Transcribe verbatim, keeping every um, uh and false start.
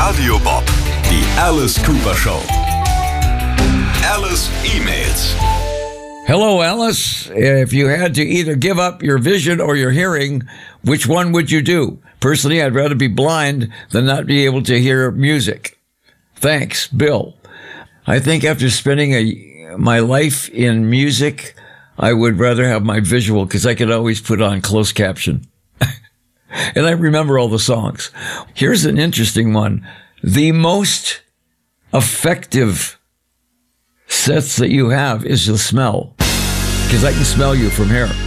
Radio Bob, die Alice Cooper Show. Alice E-Mails. Hello, Alice. If you had to either give up your vision or your hearing, which one would you do? Personally, I'd rather be blind than not be able to hear music. Thanks, Bill. I think after spending a, my life in music, I would rather have my visual because I could always put on closed caption. And I remember all the songs. Here's an interesting one. The most effective sense that you have is the smell. Because I can smell you from here.